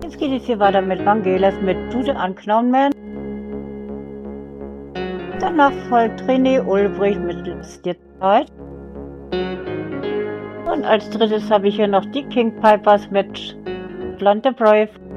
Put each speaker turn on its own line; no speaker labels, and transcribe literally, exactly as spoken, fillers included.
Jetzt geht es hier weiter mit Vangelis mit Do the Unknown Man. Danach folgt René Ulbricht mit Lass dir Zeit. Und als drittes habe ich hier noch die King Pipers mit Plant the Brave.